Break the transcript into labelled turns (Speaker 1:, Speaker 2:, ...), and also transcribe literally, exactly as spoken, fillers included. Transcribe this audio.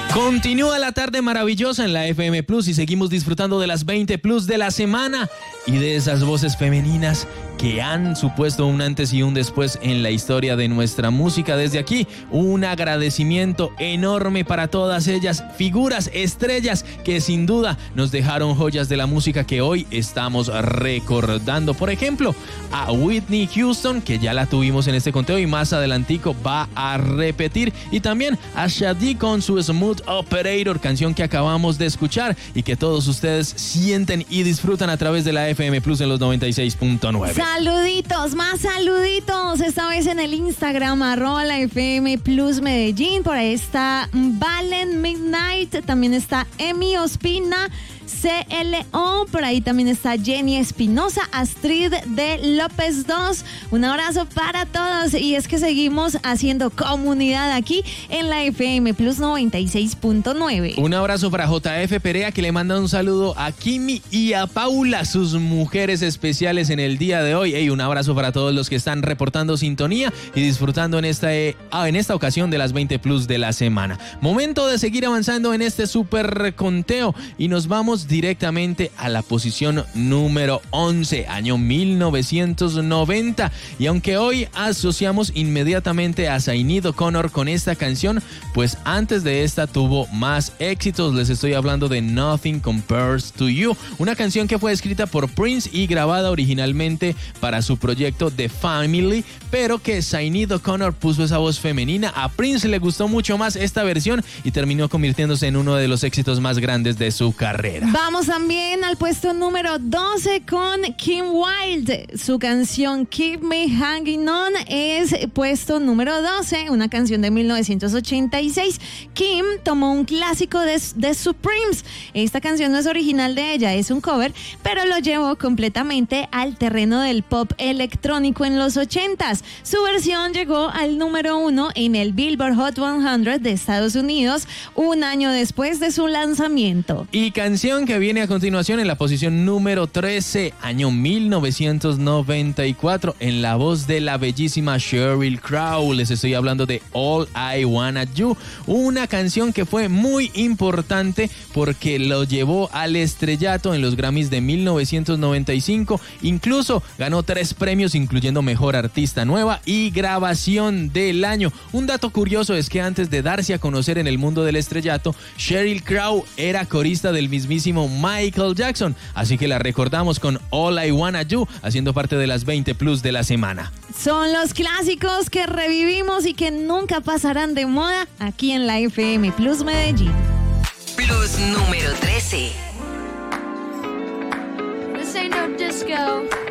Speaker 1: Continúa la tarde maravillosa en la F M Plus y seguimos disfrutando de las veinte Plus de la semana y de esas voces femeninas que han supuesto un antes y un después en la historia de nuestra música. Desde aquí, un agradecimiento enorme para todas ellas, figuras, estrellas que sin duda nos dejaron joyas de la música que hoy estamos recordando. Por ejemplo, a Whitney Houston, que ya la tuvimos en este conteo y más adelantico va a repetir, y también a Shadi con su Smooth Operator, canción que acabamos de escuchar y que todos ustedes sienten y disfrutan a través de la F M Plus en los noventa y seis punto nueve.
Speaker 2: Saluditos, más saluditos, esta vez en el Instagram, arroba la F M Plus Medellín. Por ahí está Valen Midnight, también está Emi Ospina, C L O, por ahí también está Jenny Espinosa, Astrid de López dos. Un abrazo para todos y es que seguimos haciendo comunidad aquí en la F M Plus noventa y seis punto nueve.
Speaker 1: Un abrazo para J F Perea, que le manda un saludo a Kimi y a Paula, sus mujeres especiales en el día de hoy. Hey, un abrazo para todos los que están reportando sintonía y disfrutando en esta, eh, en esta ocasión de las veinte Plus de la semana. Momento de seguir avanzando en este super conteo y nos vamos directamente a la posición número once, año mil novecientos noventa. Y aunque hoy asociamos inmediatamente a Sinéad O'Connor con esta canción, pues antes de esta tuvo más éxitos. Les estoy hablando de Nothing Compares to You, una canción que fue escrita por Prince y grabada originalmente para su proyecto The Family, pero que Sinéad O'Connor puso esa voz femenina. A Prince le gustó mucho más esta versión y terminó convirtiéndose en uno de los éxitos más grandes de su carrera.
Speaker 2: Vamos también al puesto número doce con Kim Wilde. Su canción Keep Me Hanging On es puesto número doce, una canción de mil novecientos ochenta y seis. Kim tomó un clásico de The Supremes. Esta canción no es original de ella, es un cover, pero lo llevó completamente al terreno del pop electrónico en los ochentas. Su versión llegó al número uno en el Billboard Hot cien de Estados Unidos un año después de su lanzamiento.
Speaker 1: Y canción que viene a continuación en la posición número trece, año mil novecientos noventa y cuatro, en la voz de la bellísima Sheryl Crow. Les estoy hablando de All I Wanna Do, una canción que fue muy importante porque lo llevó al estrellato en los Grammys de mil novecientos noventa y cinco. Incluso ganó tres premios, incluyendo Mejor Artista Nueva y Grabación del Año. Un dato curioso es que antes de darse a conocer en el mundo del estrellato, Sheryl Crow era corista del mismísimo Michael Jackson, así que la recordamos con All I Wanna Do, haciendo parte de las veinte Plus de la semana.
Speaker 2: Son los clásicos que revivimos y que nunca pasarán de moda aquí en la F M Plus Medellín.
Speaker 3: Plus número trece.
Speaker 4: This ain't no disco.